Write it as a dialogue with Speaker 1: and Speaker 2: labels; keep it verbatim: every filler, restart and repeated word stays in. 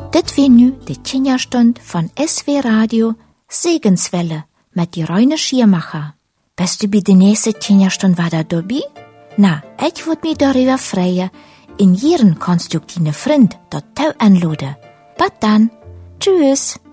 Speaker 1: Dit wie nu de Tjenjastund van S W Radio Segenswelle met die Reine Schiermacher. Bist du bei de nächste Tjenjastund wieder dabei? Na, ich würd mich darüber freuen, in jeden konstruktiven Freund dort anladen. Bis dann. Tschüss.